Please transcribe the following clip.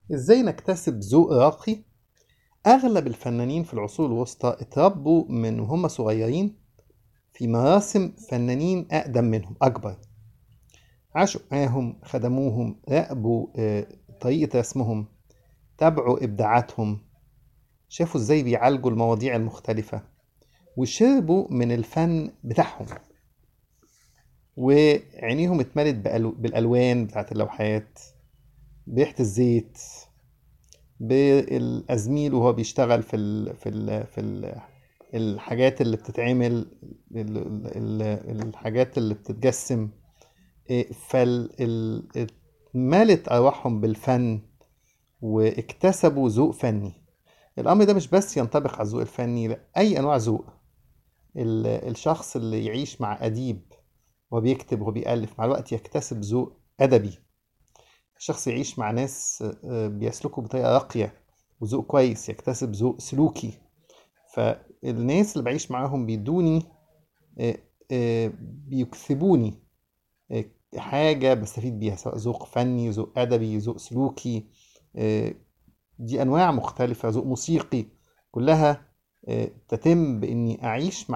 ازاي نكتسب ذوق راقي؟ اغلب الفنانين في العصور الوسطى اتربوا من وهم صغيرين في مراسم فنانين اقدم منهم اكبر. عاشوا معاهم، خدموهم، راقبوا طريقة رسمهم، تابعوا ابداعاتهم، شافوا ازاي بيعالجوا المواضيع المختلفة، وشربوا من الفن بتاعهم، وعينيهم اتملت بالالوان بتاعت اللوحات، بريحة الزيت، بالازميل وهو بيشتغل في الحاجات اللي بتتعمل، الحاجات اللي بتتجسم. مالت ارواحهم بالفن، واكتسبوا ذوق فني. الامر ده مش بس ينطبق على الذوق الفني، لا، اي انواع ذوق. الشخص اللي يعيش مع اديب وبيكتب وبيألف مع الوقت يكتسب ذوق ادبي. الشخص يعيش مع ناس بيسلكوا بطريقة راقية وذوق كويس يكتسب ذوق سلوكي. فالناس اللي بعيش معاهم بيدوني آه، بيكسبوني آه، حاجة بستفيد بيها، سواء ذوق فني، ذوق أدبي، ذوق سلوكي. آه، دي أنواع مختلفة، ذوق موسيقي، كلها تتم بإني أعيش مع